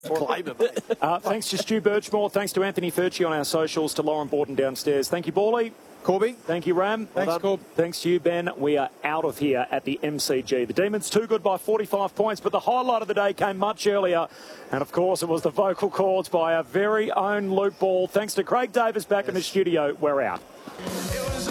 Thanks to Stu Birchmore. Thanks to Anthony Furchi on our socials. To Lauren Borden downstairs. Thank you, Borley. Corby. Thank you, Ram. Thanks, Corb. Thanks to you, Ben. We are out of here at the MCG. The Demons too good by 45 points, but the highlight of the day came much earlier. And, of course, it was the vocal cords by our very own Luke Ball. Thanks to Craig Davis back in the studio. We're out.